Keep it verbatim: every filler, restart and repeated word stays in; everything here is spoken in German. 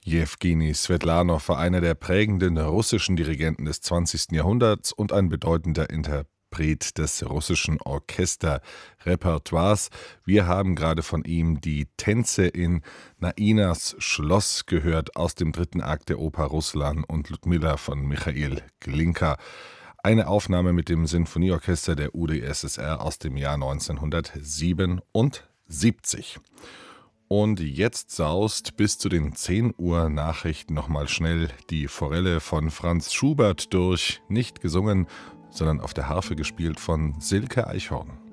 Jewgeni Swetlanow war einer der prägenden russischen Dirigenten des zwanzigsten Jahrhunderts und ein bedeutender Interpret des russischen Orchesterrepertoires. Wir haben gerade von ihm die Tänze in Nainas Schloss gehört aus dem dritten Akt der Oper Ruslan und Ljudmila von Michail Glinka. Eine Aufnahme mit dem Sinfonieorchester der U d S S R aus dem Jahr neunzehnhundertsiebenundsiebzig. Und jetzt saust bis zu den zehn Uhr Nachrichten nochmal schnell die Forelle von Franz Schubert durch, nicht gesungen, sondern auf der Harfe gespielt von Silke Eichhorn.